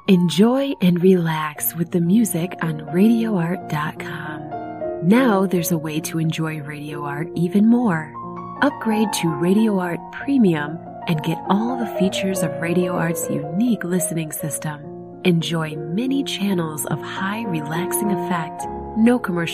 Enjoy and relax with the music on RadioArt.com. Now there's a way to enjoy Radio Art even more. Upgrade to Radio Art Premium and get all the features of Radio Art's unique listening system. Enjoy many channels of high relaxing effect, no commercial